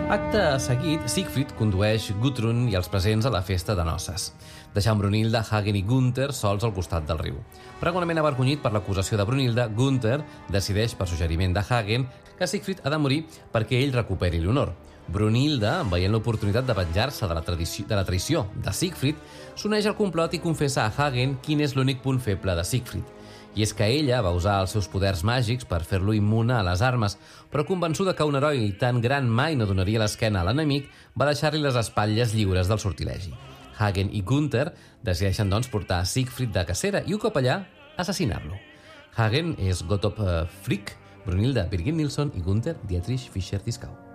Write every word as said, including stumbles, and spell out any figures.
Acte seguit, Siegfried condueix Gudrun i els presents a la festa de noces, deixant Brunilda, Hagen i Gunther sols al costat del riu. Pregonament avergonyit per l'acusació de Brunilda, Gunther decideix, per suggeriment de Hagen, que Siegfried ha de morir perquè ell recuperi l'honor. Brunilda, veient l'oportunitat de venjar-se de, la tradició, de la traïció de Siegfried, s'uneix al complot i confessa a Hagen quin és l'únic punt feble de Siegfried. I és que ella va usar els seus poders màgics per fer-lo immune a les armes, però convençuda que un heroi tan gran mai no donaria l'esquena a l'enemic, va deixar-li les espatlles lliures del sortilegi. Hagen i Gunther decideixen doncs portar Siegfried de cacera i un cop allà, assassinar-lo. Hagen és Gottlob Fricke, Brunilda Birgit Nilsson i Gunther Dietrich Fischer-Dieskau.